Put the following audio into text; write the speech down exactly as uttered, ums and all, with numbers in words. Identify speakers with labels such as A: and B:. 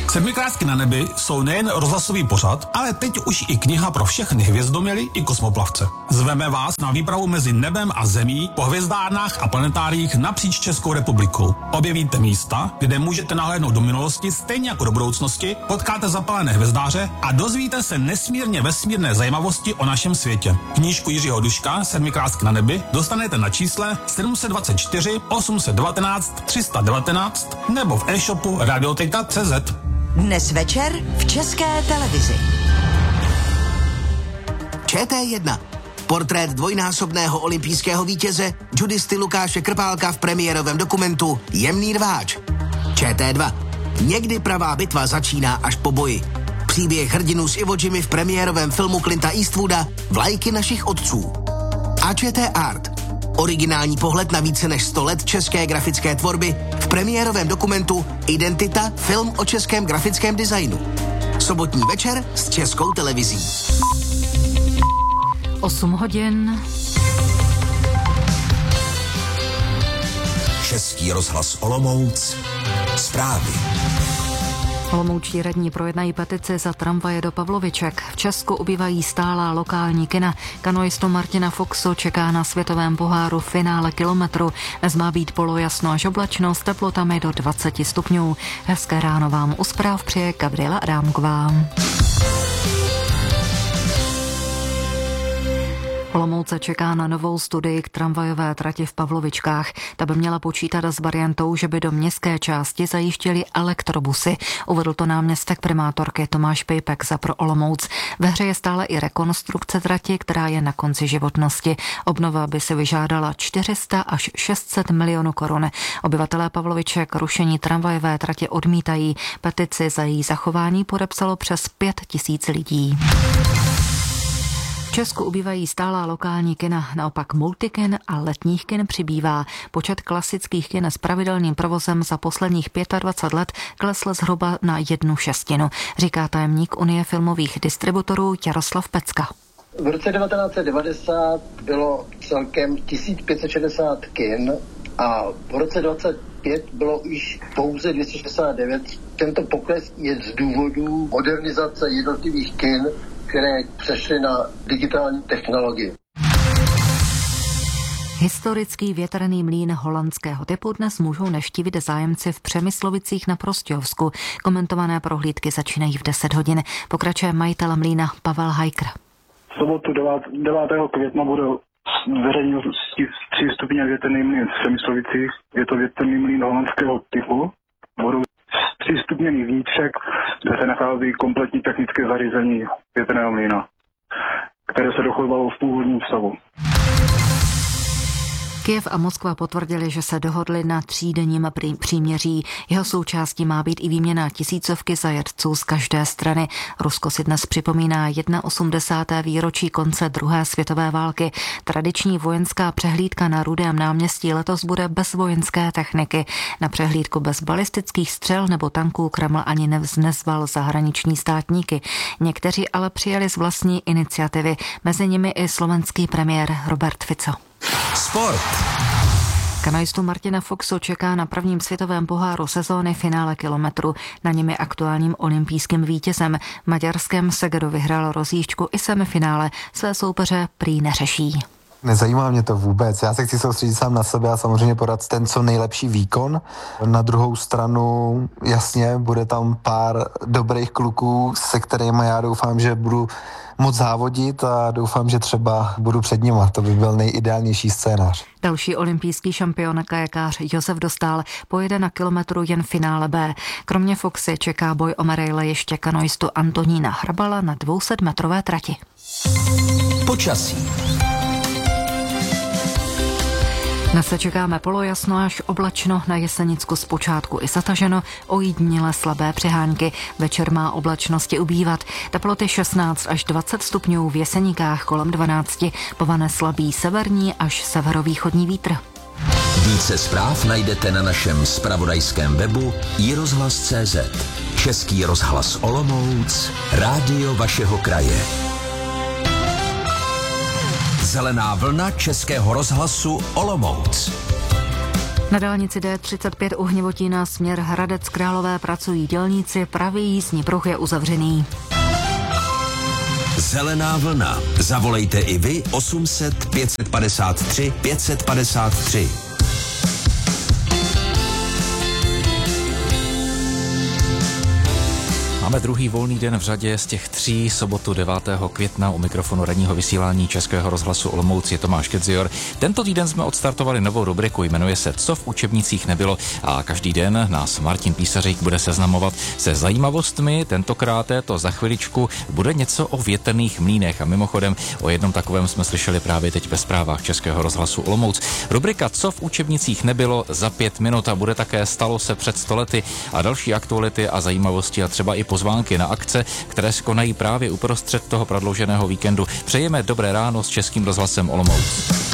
A: Sedmikrásky na nebi jsou nejen rozhlasový pořad, ale teď už i kniha pro všechny hvězdoměry i kosmoplavce. Zveme vás na výpravu mezi nebem a zemí po hvězdárnách a planetáriích napříč Českou republikou. Objevíte místa, kde můžete nahlédnout do minulosti stejně jako do budoucnosti, potkáte zapalené hvězdáře a dozvíte se nesmírně vesmírné zajímavosti o našem světě. Knížku Jiřího Duška Sedmikrásky na nebi dostanete na čísle sedm set dvacet čtyři osm set devatenáct tři sta devatenáct nebo v e-shopu radioteka tečka cé zet.
B: Dnes večer v České televizi.
C: Č T jedna. Portrét dvojnásobného olympijského vítěze judisty Lukáše Krpálka v premiérovém dokumentu Jemný rváč. Č T dva. Někdy pravá bitva začíná až po boji. Příběh hrdinů z Iwo Jimy v premiérovém filmu Clinta Eastwooda Vlajky našich otců. A Č T Art. Originální pohled na více než sto let české grafické tvorby v premiérovém dokumentu Identita, film o českém grafickém designu. Sobotní večer s Českou televizí.
D: osm hodin.
E: Český rozhlas Olomouc. Zprávy.
D: Olomoučtí radní projednají petici za tramvaje do Pavloviček. V Česku ubývají stálá lokální kina. Kanoistu Martina Foxu čeká na světovém poháru finále kilometru. Dnes má být polojasno až oblačno s teplotami do dvacet stupňů. Hezké ráno vám u zpráv přeje Gabriela Adámková. Olomouce čeká na novou studii k tramvajové trati v Pavlovičkách. Ta by měla počítat s variantou, že by do městské části zajištěli elektrobusy. Uvedl to náměstek primátorky Tomáš Pejpek za Pro Olomouc. Ve hře je stále i rekonstrukce trati, která je na konci životnosti. Obnova by si vyžádala čtyři sta až šest set milionů korun. Obyvatelé Pavloviček rušení tramvajové trati odmítají. Petici za její zachování podepsalo přes pět tisíc lidí. V Česku ubývají stálá lokální kina, naopak multikin a letních kin přibývá. Počet klasických kin s pravidelným provozem za posledních dvacet pět let klesl zhruba na jednu šestinu, říká tajemník Unie filmových distributorů Jaroslav Pecka.
F: V roce devatenáct set devadesát bylo celkem tisíc pět set šedesát kin a v roce dvacet pět bylo už pouze dvě stě šedesát devět. Tento pokles je z důvodu modernizace jednotlivých kin, které přešly na digitální technologii.
D: Historický větrný mlýn holandského typu dnes můžou navštívit zájemci v Přemyslovicích na Prostějovsku. Komentované prohlídky začínají v deset hodin. Pokračuje majitel mlýna Pavel Hajkr.
G: V sobotu devátého května bude zveřejněn třístupňový větrný mlýn v Přemyslovicích. Je to větrný mlýn holandského typu. Budou třístupněný vnitřek, kde se nachází kompletní technické zařízení větrného mlýna, které se dochovalo v původním stavu.
D: Kyjev a Moskva potvrdili, že se dohodli na třídenním příměří. Jeho součástí má být i výměna tisícovky zajatců z každé strany. Rusko si dnes připomíná osmdesátého prvního výročí konce druhé světové války. Tradiční vojenská přehlídka na Rudém náměstí letos bude bez vojenské techniky. Na přehlídku bez balistických střel nebo tanků Kreml ani nezval zahraniční státníky. Někteří ale přijeli z vlastní iniciativy, mezi nimi i slovenský premiér Robert Fico.
E: Sport.
D: Kanoistu Martina Foxu čeká na prvním světovém poháru sezóny finále kilometru. Na něm je aktuálním olympijským vítězem. Maďarském Segedo vyhrál rozjížďku i semifinále. Své soupeře prý neřeší.
H: Nezajímá mě to vůbec. Já se chci soustředit sám na sebe a samozřejmě podat ten co nejlepší výkon. Na druhou stranu, jasně, bude tam pár dobrých kluků, se kterými já doufám, že budu moc závodit a doufám, že třeba budu před nima. To by byl nejideálnější scénář.
D: Další olympijský šampion kajakář Josef Dostál pojede na kilometru jen finále B. Kromě Foxy čeká boj o medaile ještě kanoistu Antonína Hrabala na dvousetmetrové trati.
E: Počasí.
D: Dnes se čekáme polojasno až oblačno, na Jesenicku zpočátku i zataženo, ojediněle slabé přehánky. Večer má oblačnosti ubývat. Teploty šestnáct až dvacet stupňů, v Jeseníkách kolem dvanáct. Povane slabý severní až severovýchodní vítr.
E: Více zpráv najdete na našem zpravodajském webu i rozhlas tečka cé zet. Český rozhlas Olomouc, rádio vašeho kraje. Zelená vlna Českého rozhlasu Olomouc.
D: Na dálnici D třicet pět u Hněvotína směr Hradec Králové pracují dělníci, pravý jízdní pruh je uzavřený.
E: Zelená vlna. Zavolejte i vy osm set pět set padesát tři pět set padesát tři.
I: Máme druhý volný den v řadě z těch tří, sobotu devátého května, u mikrofonu ranního vysílání Českého rozhlasu Olomouc je Tomáš Kedzior. Tento týden jsme odstartovali novou rubriku, jmenuje se Co v učebnicích nebylo a každý den nás Martin Písařík bude seznamovat se zajímavostmi. Tentokrát to za chviličku bude něco o větrných mlýnech a mimochodem o jednom takovém jsme slyšeli právě teď ve zprávách Českého rozhlasu Olomouc. Rubrika Co v učebnicích nebylo za pět minut a bude také Stalo se před stolety a další aktuality a zajímavosti a třeba i pozvánky na akce, které se konají právě uprostřed toho prodlouženého víkendu. Přejeme dobré ráno s Českým rozhlasem Olomouc.